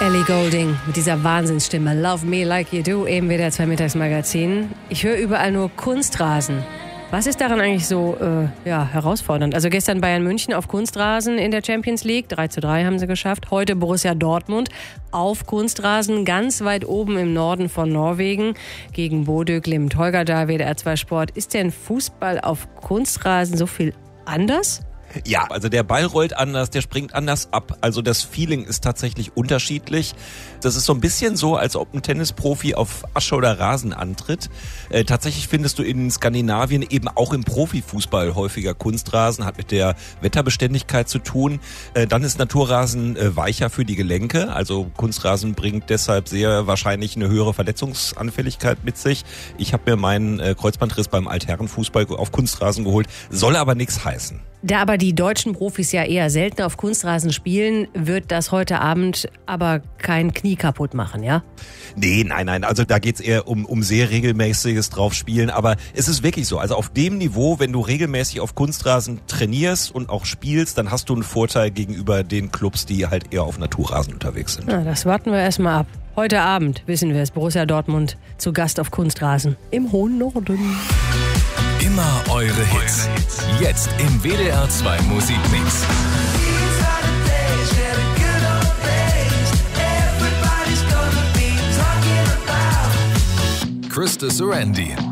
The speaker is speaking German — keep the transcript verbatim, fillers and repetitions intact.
Ellie Goulding mit dieser Wahnsinnsstimme. Love Me Like You Do, eben wieder zwei Mittagsmagazin. Ich höre überall nur Kunstrasen. Was ist daran eigentlich so äh, ja, herausfordernd? Also gestern Bayern München auf Kunstrasen in der Champions League. drei zu drei haben sie geschafft. Heute Borussia Dortmund auf Kunstrasen ganz weit oben im Norden von Norwegen gegen Bodø Glimt. Holger David, R zwei Sport. Ist denn Fußball auf Kunstrasen so viel anders? Ja, also der Ball rollt anders, der springt anders ab. Also das Feeling ist tatsächlich unterschiedlich. Das ist so ein bisschen so, als ob ein Tennisprofi auf Asche oder Rasen antritt. Äh, tatsächlich findest du in Skandinavien eben auch im Profifußball häufiger Kunstrasen, hat mit der Wetterbeständigkeit zu tun. Äh, dann ist Naturrasen äh, weicher für die Gelenke. Also Kunstrasen bringt deshalb sehr wahrscheinlich eine höhere Verletzungsanfälligkeit mit sich. Ich habe mir meinen äh, Kreuzbandriss beim Altherrenfußball auf Kunstrasen geholt, soll aber nichts heißen. Da aber die deutschen Profis ja eher selten auf Kunstrasen spielen, wird das heute Abend aber kein Knie kaputt machen, ja? Nee, nein, nein. Also da geht's eher um, um sehr regelmäßiges Draufspielen. Aber es ist wirklich so. Also auf dem Niveau, wenn du regelmäßig auf Kunstrasen trainierst und auch spielst, dann hast du einen Vorteil gegenüber den Clubs, die halt eher auf Naturrasen unterwegs sind. Na, das warten wir erstmal ab. Heute Abend, wissen wir es, Borussia Dortmund zu Gast auf Kunstrasen im hohen Norden. Immer eure Hits. Jetzt im W D R zwei Musikmix. Krista Sorandi.